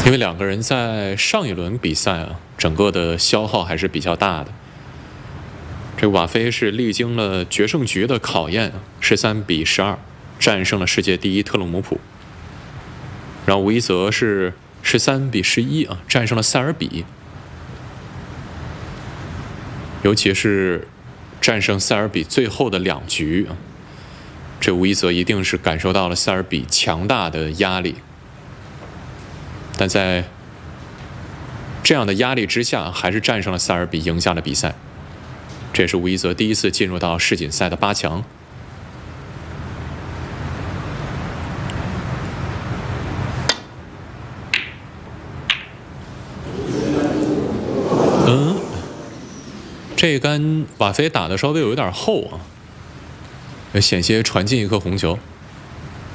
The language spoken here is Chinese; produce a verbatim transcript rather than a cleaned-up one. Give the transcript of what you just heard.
因为两个人在上一轮比赛啊，整个的消耗还是比较大的。这个瓦菲是历经了决胜局的考验，十三比十二战胜了世界第一特鲁姆普。然后吴一泽是十三比十一啊战胜了塞尔比。尤其是战胜塞尔比最后的两局啊，这吴一泽一定是感受到了塞尔比强大的压力。但在这样的压力之下，还是战胜了塞尔比，赢下了比赛。这也是吴一泽第一次进入到世锦赛的八强。嗯，这一杆瓦菲打的稍微有一点厚啊，险些传进一颗红球。